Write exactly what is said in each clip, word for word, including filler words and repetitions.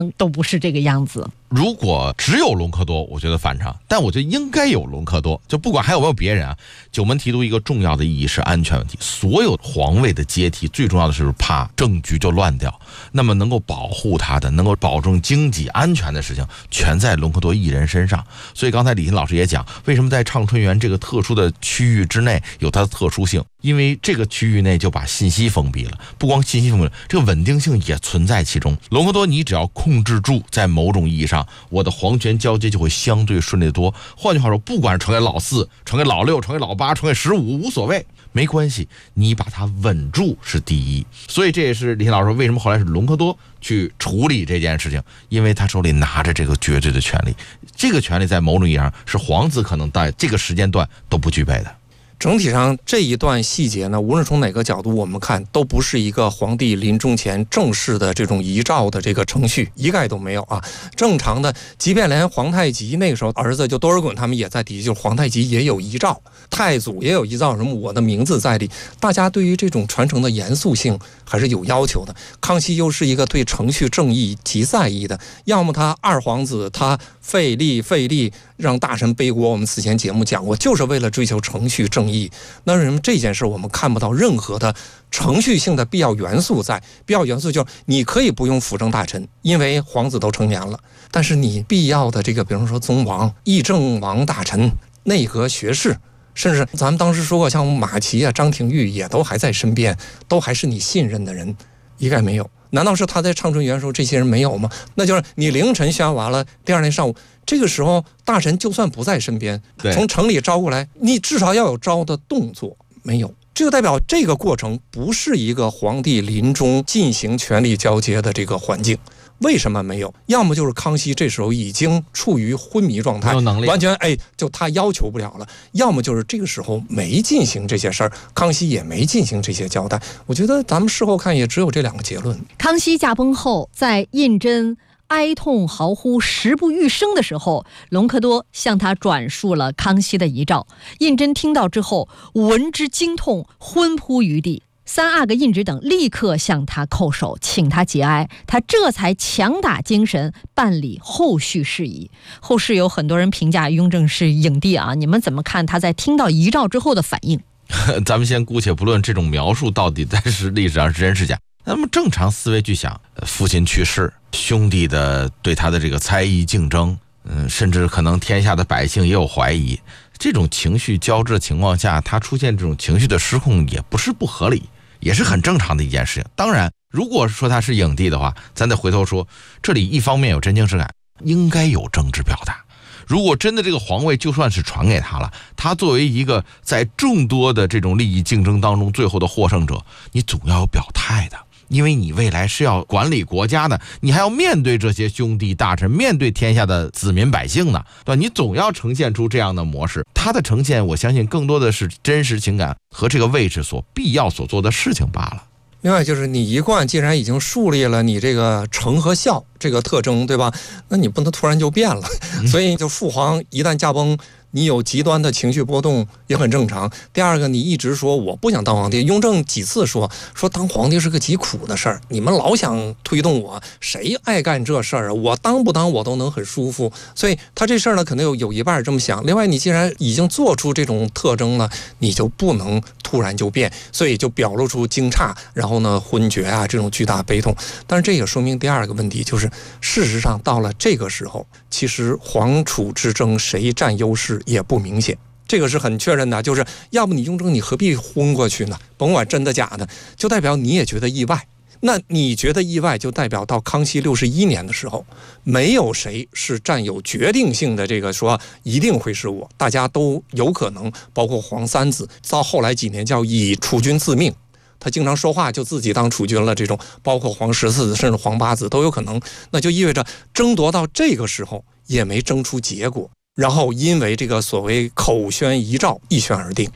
都不是这个样子。 如果只有隆科多，我觉得反常，但我觉得应该有隆科多，就不管还有没有别人啊。九门提督一个重要的意义是安全问题，所有皇位的接替最重要的是怕政局就乱掉，那么能够保护他的，能够保证经济安全的事情全在隆科多一人身上。所以刚才李欣老师也讲，为什么在畅春园这个特殊的区域之内有它的特殊性，因为这个区域内就把信息封闭了，不光信息封闭了，这个稳定性也存在其中。隆科多你只要控制住，在某种意义上我的皇权交接就会相对顺利得多。换句话说，不管是传给老四，传给老六，传给老八，传给十五，无所谓，没关系，你把它稳住是第一。所以这也是李欣老师说为什么后来是隆科多去处理这件事情，因为他手里拿着这个绝对的权利，这个权利在某种意义上是皇子可能在这个时间段都不具备的。 整体上这一段细节呢，无论从哪个角度我们看，都不是一个皇帝临终前正式的这种遗诏的这个程序，一概都没有啊。正常的，即便连皇太极那个时候儿子就多尔衮他们也在提，就是皇太极也有遗诏，太祖也有遗诏，什么我的名字在里，大家对于这种传承的严肃性还是有要求的。康熙又是一个对程序正义极在意的，要么他二皇子他费力费力让大臣背锅，我们此前节目讲过，就是为了追求程序正义。那为什么这件事我们看不到任何的程序性的必要元素在？必要元素就是你可以不用辅政大臣，因为皇子都成年了，但是你必要的这个，比如说宗王、议政王大臣、内阁学士，甚至咱们当时说过，像马齐啊、张廷玉也都还在身边，都还是你信任的人，一概没有。难道是他在畅春园时候这些人没有吗？那就是你凌晨宣完了，第二天上午，这个时候大臣就算不在身边，从城里招过来，你至少要有招的动作，没有。这个代表这个过程不是一个皇帝临终进行权力交接的这个环境。为什么没有？要么就是康熙这时候已经处于昏迷状态，完全哎，就他要求不了了；要么就是这个时候没进行这些事儿，康熙也没进行这些交代。我觉得咱们事后看也只有这两个结论。 康熙驾崩后，在胤禛哀痛嚎呼时不愈生的时候，隆科多向他转述了康熙的遗诏。胤禛听到之后，闻之惊痛，昏扑于地。三阿哥胤祉等立刻向他叩首，请他节哀，他这才强打精神办理后续事宜。后世有很多人评价雍正是影帝啊，你们怎么看他在听到遗诏之后的反应？ 咱们先姑且不论这种描述到底在是历史上是真是假，那么正常思维去想，父亲去世，兄弟的对他的这个猜疑竞争，嗯，甚至可能天下的百姓也有怀疑，这种情绪交织的情况下，他出现这种情绪的失控也不是不合理，也是很正常的一件事情。当然，如果说他是影帝的话，咱得回头说，这里一方面有真情实感，应该有政治表达。如果真的这个皇位就算是传给他了，他作为一个在众多的这种利益竞争当中最后的获胜者，你总要有表态的。因为你未来是要管理国家的，你还要面对这些兄弟大臣，面对天下的子民百姓呢，对吧？你总要呈现出这样的模式。它的呈现，我相信更多的是真实情感和这个位置所必要所做的事情罢了。 另外就是你一贯既然已经树立了你这个承和孝这个特征，对吧？那你不能突然就变了。所以就父皇一旦驾崩，你有极端的情绪波动也很正常。第二个，你一直说我不想当皇帝，雍正几次说说当皇帝是个极苦的事儿，你们老想推动我，谁爱干这事儿啊？我当不当我都能很舒服。所以他这事儿呢，可能有有一半这么想。另外，你既然已经做出这种特征了，你就不能突然就变，所以就表露出惊诧，然后呢昏厥啊这种巨大悲痛。但是这也说明第二个问题，就是事实上到了这个时候，其实皇储之争谁占优势也不明显，这个是很确认的。就是要不你雍正你何必昏过去呢？甭管真的假的，就代表你也觉得意外。那你觉得意外，就代表到康熙六十一年的时候，没有谁是占有决定性的这个说一定会是我，大家都有可能，包括皇三子，到后来几年叫以储君自命，他经常说话就自己当储君了，这种包括皇十四子甚至皇八子都有可能。那就意味着争夺到这个时候也没争出结果，然后因为这个所谓口宣遗诏一宣而定。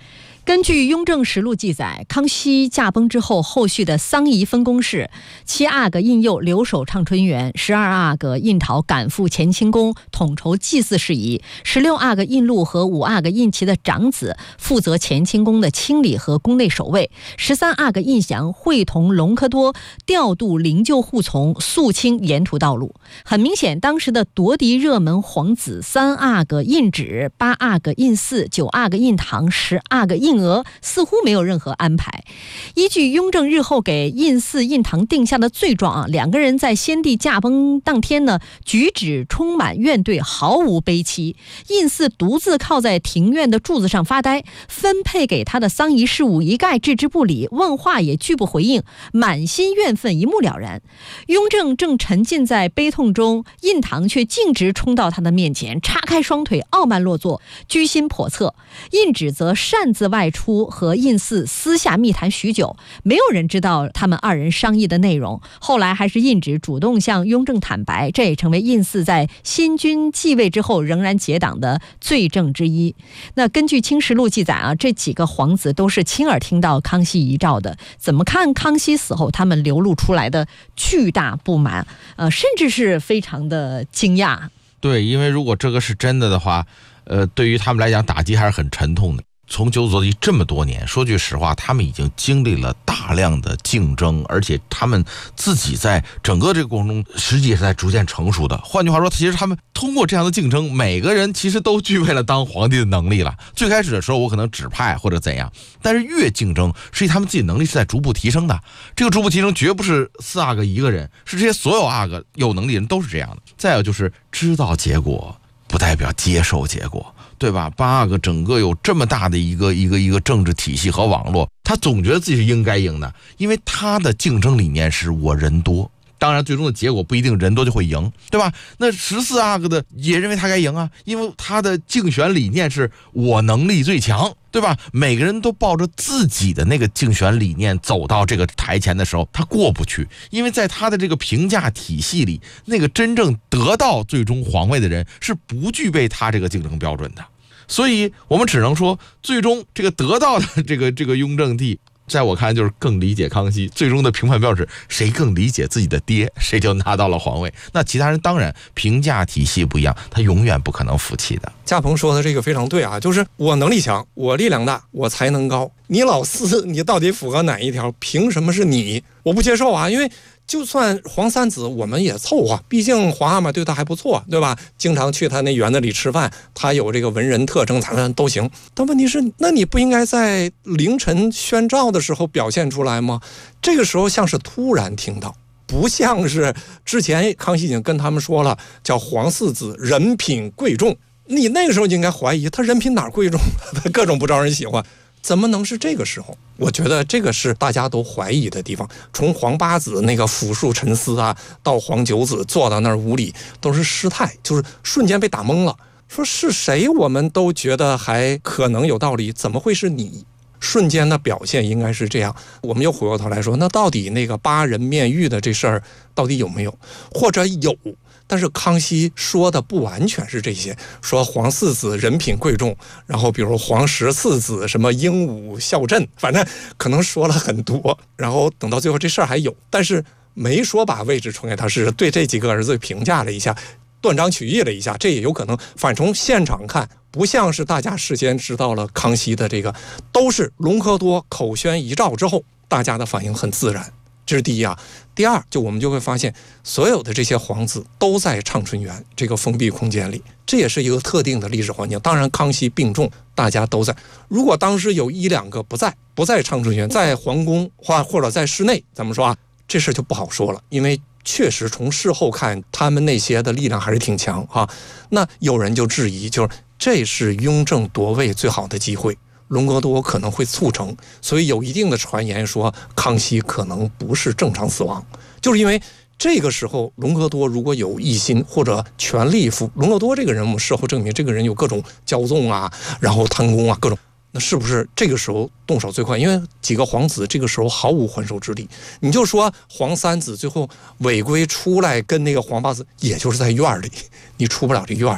根据《雍正实录》记载，康熙驾崩之后，后续的丧仪分工是：七阿哥胤佑留守畅春园，十二阿哥胤陶赶赴乾清宫统筹祭祀事宜，十六阿哥胤禄和五阿哥胤祺的长子负责乾清宫的清理和宫内守卫，十三阿哥胤祥会同隆科多调度灵柩护从，肃清沿途道路。很明显，当时的夺嫡热门皇子三阿哥胤祉、八阿哥胤祀、九阿哥胤堂、十阿哥胤娥似乎没有任何安排。依据雍正日后给胤祀、胤堂定下的罪状啊，两个人在先帝驾崩当天呢，举止充满怨怼，毫无悲戚。胤祀独自靠在庭院的柱子上发呆，分配给他的丧仪事务一概置之不理，问话也拒不回应，满心怨愤一目了然。雍正正沉浸在悲痛中，胤堂却径直冲到他的面前，叉开双腿，傲慢落座，居心叵测。胤祉则擅自外出，和胤祀私下密谈许久，没有人知道他们二人商议的内容。后来还是胤祉主动向雍正坦白，这也成为胤祀在新君继位之后仍然结党的罪证之一。那根据《清实录》记载啊，这几个皇子都是亲耳听到康熙遗诏的。怎么看康熙死后他们流露出来的巨大不满，呃，甚至是非常的惊讶。 对，因为如果这个是真的的话，呃，对于他们来讲打击还是很沉痛的。从九子夺嫡这么多年，说句实话，他们已经经历了大量的竞争，而且他们自己在整个这个过程中，实际也是在逐渐成熟的。换句话说，其实他们通过这样的竞争，每个人其实都具备了当皇帝的能力了。最开始的时候，我可能指派或者怎样，但是越竞争，实际他们自己能力是在逐步提升的。这个逐步提升绝不是四阿哥一个人，是这些所有阿哥有能力的人都是这样的。再有就是知道结果，不代表接受结果。对吧？八阿哥整个有这么大的一个一个一个政治体系和网络，他总觉得自己是应该赢的，因为他的竞争理念是我人多。当然，最终的结果不一定人多就会赢，对吧？那十四阿哥的也认为他该赢啊，因为他的竞选理念是我能力最强，对吧？每个人都抱着自己的那个竞选理念走到这个台前的时候，他过不去，因为在他的这个评价体系里，那个真正得到最终皇位的人是不具备他这个竞争标准的。所以我们只能说，最终这个得到的这个这个雍正帝，在我看来就是更理解康熙。最终的评判标准，谁更理解自己的爹，谁就拿到了皇位。那其他人当然评价体系不一样，他永远不可能服气的。 嘉鹏说的这个非常对啊，就是我能力强，我力量大，我才能高。你老四，你到底符合哪一条？凭什么是你？我不接受啊！因为就算皇三子，我们也凑合，毕竟皇阿玛对他还不错，对吧？经常去他那园子里吃饭，他有这个文人特征，咱们都行。但问题是，那你不应该在凌晨宣诏的时候表现出来吗？这个时候像是突然听到，不像是之前康熙已经跟他们说了，叫皇四子人品贵重。你那个时候就应该怀疑他人品哪贵重，他各种不招人喜欢。怎么能是这个时候？我觉得这个是大家都怀疑的地方。从皇八子那个抚树沉思啊，到皇九子坐到那儿无礼，都是失态，就是瞬间被打懵了。说是谁，我们都觉得还可能有道理，怎么会是你？瞬间的表现应该是这样。我们又回过头来说，那到底那个八人面谕的这事儿到底有没有？或者有？但是康熙说的不完全是这些，说皇四子人品贵重，然后比如皇十四子什么英武孝镇，反正可能说了很多，然后等到最后这事儿还有，但是没说把位置传给他，是对这几个儿子评价了一下，断章取义了一下，这也有可能。反正从现场看，不像是大家事先知道了康熙的这个，都是隆科多口宣遗诏之后，大家的反应很自然。这是第一啊。第二，就我们就会发现，所有的这些皇子都在畅春园这个封闭空间里，这也是一个特定的历史环境。当然，康熙病重，大家都在。如果当时有一两个不在，不在畅春园，在皇宫或或者在室内，咱们说啊，这事就不好说了，因为确实从事后看，他们那些的力量还是挺强啊。那有人就质疑，就是这是雍正夺位最好的机会。隆科多可能会促成，所以有一定的传言说康熙可能不是正常死亡，就是因为这个时候隆科多如果有异心或者权力负，隆科多这个人我们事后证明这个人有各种骄纵啊，然后贪功啊各种，那是不是这个时候动手最快？因为几个皇子这个时候毫无还手之力。你就说皇三子最后违规出来跟那个皇八子，也就是在院里，你出不了这院，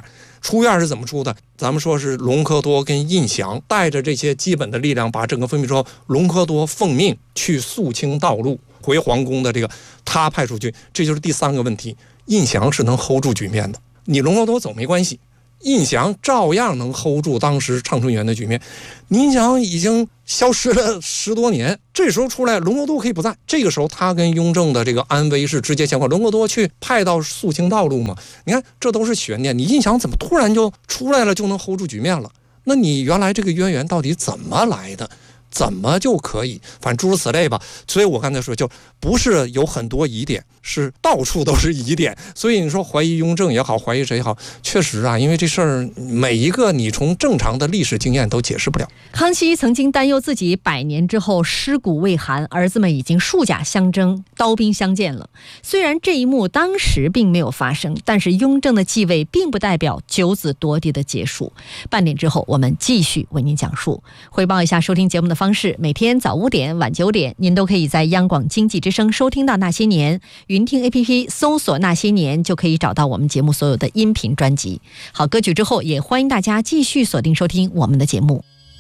出院是怎么出的？咱们说是隆科多跟胤祥带着这些基本的力量把整个分配之后，隆科多奉命去肃清道路，回皇宫的这个他派出去，这就是第三个问题。胤祥是能 hold 住局面的，你隆科多走没关系，胤祥照样能 hold 住当时畅春园的局面。胤祥已经消失了十多年，这时候出来，隆科多可以不在。这个时候他跟雍正的这个安危是直接相关。隆科多去派到肃清道路嘛，你看这都是悬念。你胤祥怎么突然就出来了，就能 hold 住局面了？那你原来这个渊源到底怎么来的？怎么就可以？反正诸如此类吧。所以我刚才说，就不是有很多疑点，是到处都是疑点。所以你说怀疑雍正也好，怀疑谁也好，确实啊，因为这事儿每一个你从正常的历史经验都解释不了。 康熙曾经担忧自己百年之后尸骨未寒，儿子们已经数甲相争，刀兵相见了。虽然这一幕当时并没有发生，但是雍正的继位并不代表九子夺嫡的结束。半点之后，我们继续为您讲述。汇报一下收听节目的方式，每天早五点、晚九点，您都可以在央广经济之声收听到《那些年》，云听 A P P 搜索《那些年》就可以找到我们节目所有的音频专辑。好，歌曲之后，也欢迎大家继续锁定收听我们的节目。